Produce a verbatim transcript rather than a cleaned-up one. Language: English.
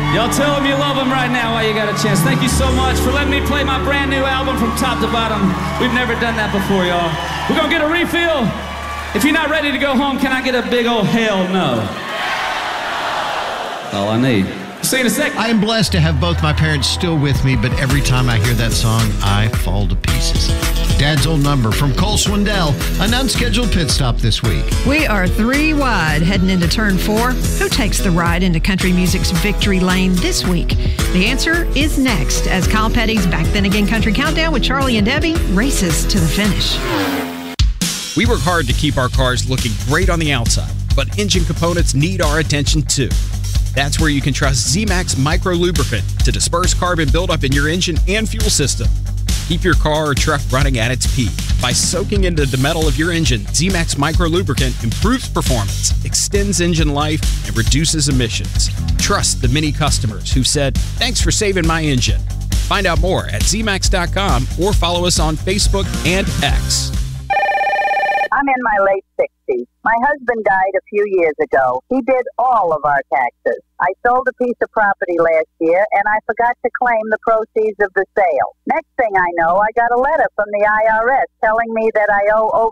Y'all tell them you love them right now while you got a chance. Thank you so much for letting me play my brand new album from top to bottom. We've never done that before, y'all. We're gonna get a refill. If you're not ready to go home, can I get a big old hell no? That's all I need. See you in a sec. I am blessed to have both my parents still with me, but every time I hear that song, I fall to pieces. Dad's Old Number from Cole Swindell, an unscheduled pit stop this week. We are three wide heading into turn four. Who takes the ride into country music's victory lane this week? The answer is next as Kyle Petty's Back Then Again Country Countdown with Charlie and Debbie races to the finish. We work hard to keep our cars looking great on the outside, but engine components need our attention too. That's where you can trust Z-Max Micro Lubricant to disperse carbon buildup in your engine and fuel system. Keep your car or truck running at its peak. By soaking into the metal of your engine, Z-Max Micro Lubricant improves performance, extends engine life, and reduces emissions. Trust the many customers who said, "Thanks for saving my engine." Find out more at Z max dot com or follow us on Facebook and X. I'm in my late sixties. My husband died a few years ago. He did all of our taxes. I sold a piece of property last year, and I forgot to claim the proceeds of the sale. Next thing I know, I got a letter from the I R S telling me that I owe over